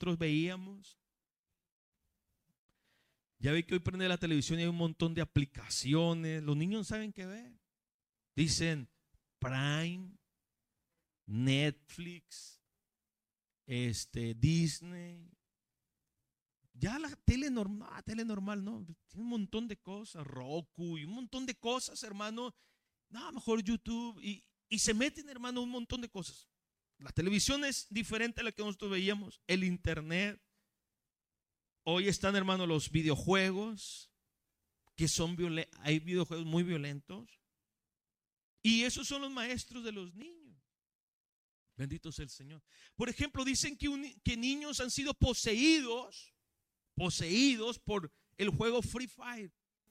nosotros veíamos. Ya ve que hoy prende la televisión y hay un montón de aplicaciones. Los niños no saben qué ver. Dicen Prime, Netflix, Disney. Ya la tele normal, no. Tiene un montón de cosas, Roku y un montón de cosas, hermano. No, mejor YouTube. Y se meten, hermano, un montón de cosas. La televisión es diferente a la que nosotros veíamos. El internet. Hoy están, hermano, los videojuegos, que son hay videojuegos muy violentos. Y esos son los maestros de los niños. Bendito sea el Señor. Por ejemplo, dicen que niños han sido poseídos por el juego Free Fire.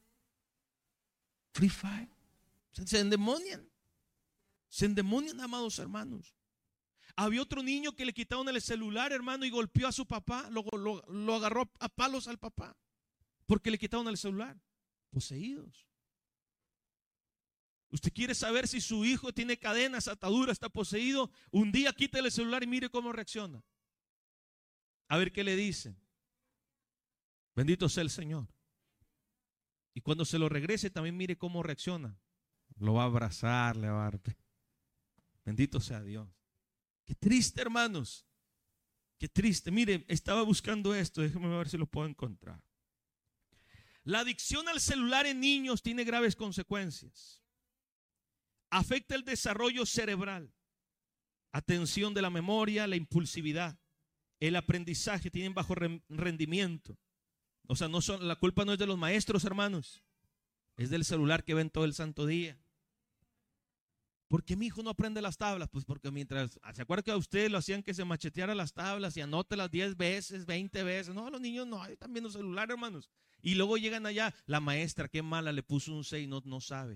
Free Fire. Se endemonian, amados hermanos. Había otro niño que le quitaron el celular, hermano, y golpeó a su papá. Lo agarró a palos al papá porque le quitaron el celular. Poseídos. Usted quiere saber si su hijo tiene cadenas, ataduras, está poseído. Un día quítale el celular y mire cómo reacciona. A ver qué le dicen. Bendito sea el Señor. Y cuando se lo regrese también mire cómo reacciona. Lo va a abrazar, le va a dar. Bendito sea Dios. Qué triste, hermanos. Qué triste. Mire, estaba buscando esto. Déjeme ver si lo puedo encontrar. La adicción al celular en niños tiene graves consecuencias. Afecta el desarrollo cerebral, atención de la memoria, la impulsividad, el aprendizaje, tienen bajo rendimiento. O sea, la culpa no es de los maestros, hermanos. Es del celular que ven todo el santo día. ¿Por qué mi hijo no aprende las tablas? Pues porque ¿se acuerda que a ustedes lo hacían que se macheteara las tablas y anótelas 10 veces, 20 veces? No, los niños no, están viendo celular, hermanos. Y luego llegan allá, la maestra, qué mala, le puso un 6, no sabe.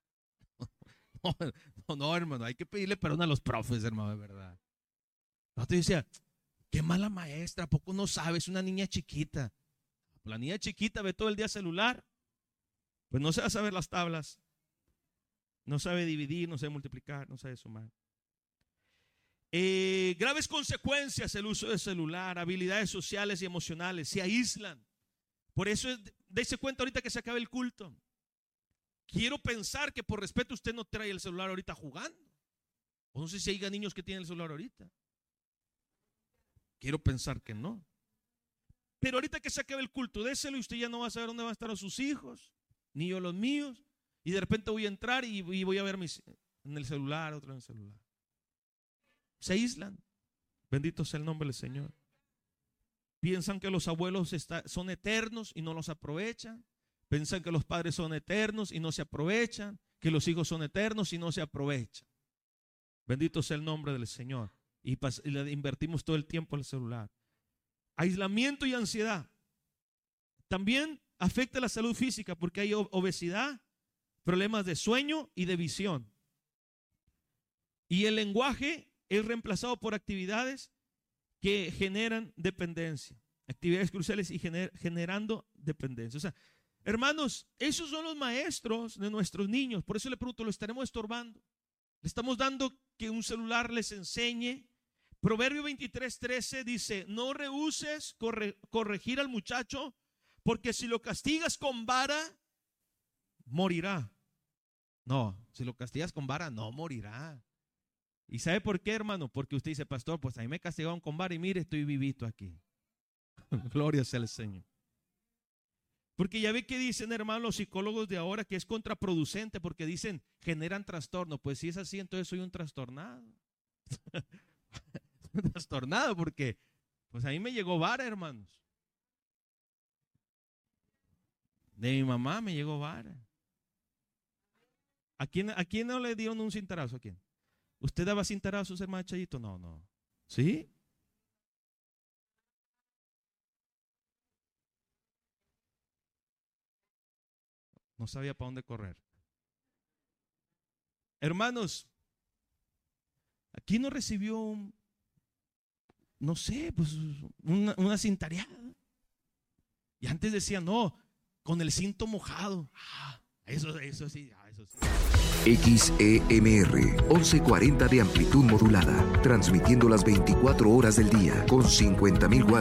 No, hermano, hay que pedirle perdón a los profes, hermano, de verdad. No te decía, qué mala maestra, ¿a poco no sabe? Es una niña chiquita. La niña chiquita ve todo el día celular, pues no sabe saber las tablas. No sabe dividir, no sabe multiplicar, no sabe sumar. Graves consecuencias el uso del celular, habilidades sociales y emocionales, se aíslan. Por eso dése cuenta ahorita que se acabe el culto. Quiero pensar que por respeto usted no trae el celular ahorita jugando. O no sé si hay niños que tienen el celular ahorita. Quiero pensar que no. Pero ahorita que se acabe el culto, déselo y usted ya no va a saber dónde van a estar sus hijos, ni yo los míos. Y de repente voy a entrar y voy a ver en el celular, otro en el celular. Se aíslan. Bendito sea el nombre del Señor. Piensan que los abuelos son eternos y no los aprovechan. Piensan que los padres son eternos y no se aprovechan. Que los hijos son eternos y no se aprovechan. Bendito sea el nombre del Señor. Y le invertimos todo el tiempo en el celular. Aislamiento y ansiedad. También afecta la salud física porque hay obesidad, problemas de sueño y de visión. Y el lenguaje es reemplazado por actividades que generan dependencia. Actividades cruciales y generando dependencia. O sea, hermanos, esos son los maestros de nuestros niños. Por eso le pregunto, ¿lo estaremos estorbando? ¿Le estamos dando que un celular les enseñe? Proverbio 23:13 dice, no rehuses corregir al muchacho, porque si lo castigas con vara, morirá. No, si lo castigas con vara, no morirá. ¿Y sabe por qué, hermano? Porque usted dice, pastor, pues a mí me castigaron con vara y mire, estoy vivito aquí. Gloria sea al Señor. Porque ya ve que dicen, hermano, los psicólogos de ahora que es contraproducente porque dicen, generan trastorno. Pues si es así, entonces soy un trastornado. Trastornado porque pues a mí me llegó vara, hermanos. De mi mamá me llegó vara. ¿A quién no le dieron un cintarazo? ¿A quién? ¿Usted daba cintarazos, hermano Chayito? No. ¿Sí? No sabía para dónde correr. Hermanos, aquí no recibió no sé, pues una cintareada. Y antes decían, no, con el cinto mojado. Eso sí. XEMR 1140 de amplitud modulada, transmitiendo las 24 horas del día con 50.000 watts